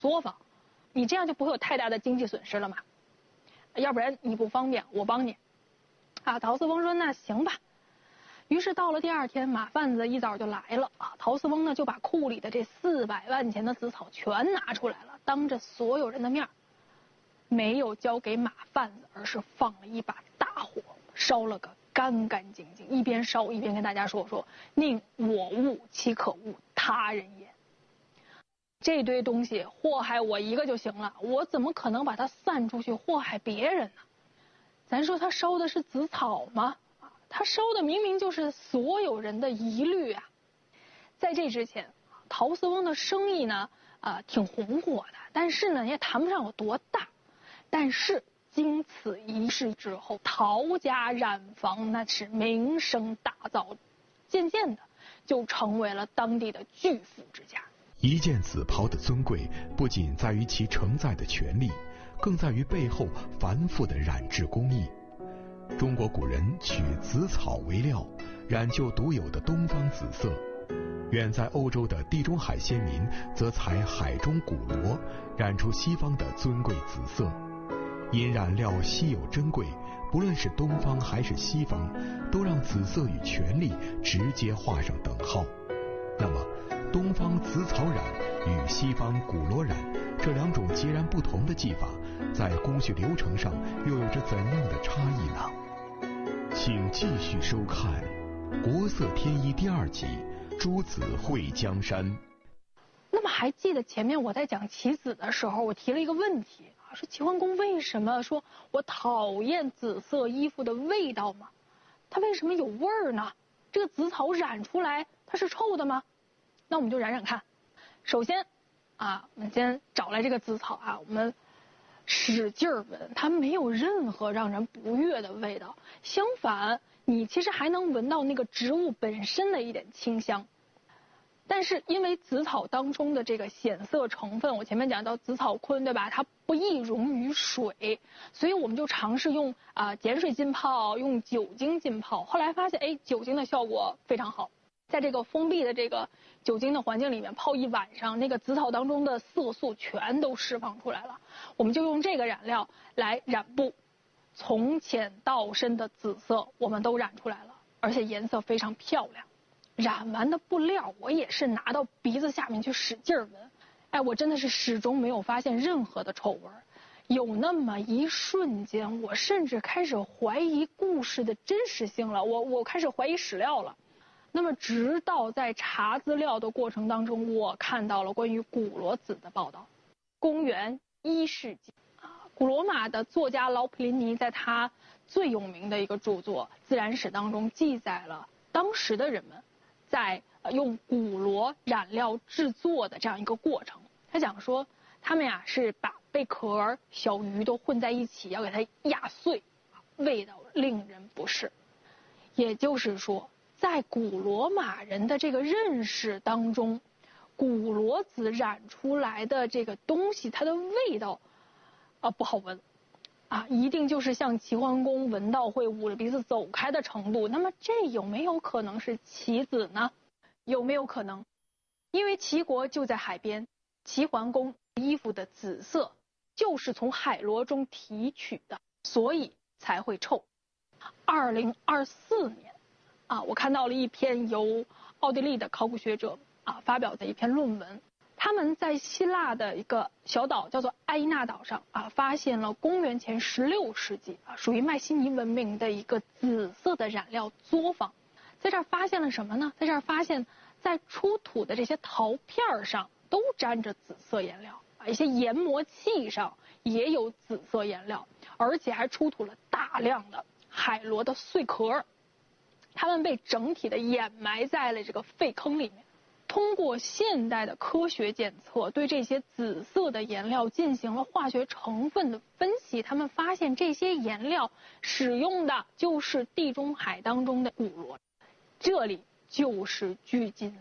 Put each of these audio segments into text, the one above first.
作坊，你这样就不会有太大的经济损失了嘛。要不然你不方便，我帮你。啊，陶四翁说那行吧。于是到了第二天，马贩子一早就来了啊。陶四翁呢就把库里的这400万钱的紫草全拿出来了，当着所有人的面，没有交给马贩子，而是放了一把大火，烧了个干干净净。一边烧一边跟大家说宁我勿其可恶他人也。这堆东西祸害我一个就行了，我怎么可能把它散出去祸害别人呢？咱说他烧的是紫草吗？他烧的明明就是所有人的疑虑啊！在这之前，陶四翁的生意呢，挺红火的，但是呢也谈不上有多大。但是经此一事之后，陶家染坊那是名声大噪，渐渐的就成为了当地的巨富之家。 一件紫袍的尊贵，不仅在于其承载的权力，更在于背后繁复的染制工艺。中国古人取紫草为料，染就独有的东方紫色。远在欧洲的地中海先民则采海中古螺，染出西方的尊贵紫色。因染料稀有珍贵，不论是东方还是西方，都让紫色与权力直接画上等号。那么东方紫草染与西方古螺染这两种截然不同的技法，在工序流程上又有着怎样的差异呢？请继续收看《国色天衣》第2集《诸子会江山》。 那么还记得前面我在讲棋子的时候，我提了一个问题啊，说齐桓公为什么说我讨厌紫色衣服的味道吗？它为什么有味儿呢？这个紫草染出来它是臭的吗？那我们就染染看。首先啊，我们先找来这个紫草啊，我们使劲闻，它没有任何让人不悦的味道，相反，你其实还能闻到那个植物本身的一点清香。但是因为紫草当中的这个显色成分，我前面讲到紫草醌，对吧？它不易溶于水，所以我们就尝试用碱水浸泡，用酒精浸泡。后来发现，哎，酒精的效果非常好，在这个封闭的这个酒精的环境里面泡一晚上，那个紫草当中的色素全都释放出来了。我们就用这个染料来染布，从浅到深的紫色我们都染出来了，而且颜色非常漂亮。染完的布料我也是拿到鼻子下面去使劲闻，哎，我真的是始终没有发现任何的臭味。有那么一瞬间，我甚至开始怀疑故事的真实性了，我开始怀疑史料了。那么直到在查资料的过程当中，我看到了关于古罗子的报道。公元1世纪古罗马的作家劳普林尼在他最有名的一个著作《自然史》当中记载了当时的人们在用古罗染料制作的这样一个过程。他讲说他们呀是把贝壳、小鱼都混在一起，要给它压碎，味道令人不适。也就是说，在古罗马人的这个认识当中，古罗子染出来的这个东西，它的味道不好闻一定就是像齐桓公闻到会捂着鼻子走开的程度。那么这有没有可能是棋子呢？有没有可能？因为齐国就在海边，齐桓公衣服的紫色就是从海螺中提取的，所以才会臭。2024年我看到了一篇由奥地利的考古学者发表的一篇论文，他们在希腊的一个小岛叫做埃伊纳岛上发现了公元前16世纪属于迈锡尼文明的一个紫色的染料作坊。在这儿发现了什么呢？在这儿发现在出土的这些陶片上都沾着紫色颜料一些研磨器上也有紫色颜料，而且还出土了大量的海螺的碎壳，它们被整体的掩埋在了这个废坑里面。通过现代的科学检测，对这些紫色的颜料进行了化学成分的分析，他们发现这些颜料使用的就是地中海当中的古罗，这里就是距今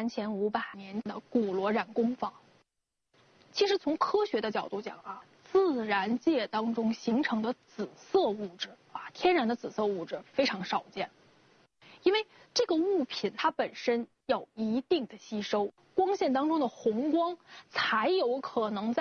3500年的古罗染工坊。其实从科学的角度讲自然界当中形成的紫色物质天然的紫色物质非常少见。 因为这个物品它本身要一定的吸收，光线当中的红光才有可能在